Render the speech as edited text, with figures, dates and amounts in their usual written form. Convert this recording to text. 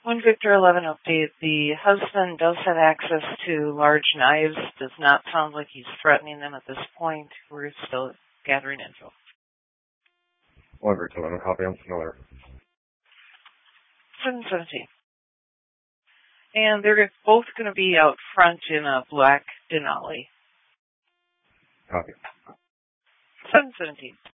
One Victor 11 update. The husband does have access to large knives. Does not sound like he's threatening them at this point. We're still gathering info. One Victor 11, copy on Similar. 717. And they're both going to be out front in a black Denali. Copy. 717.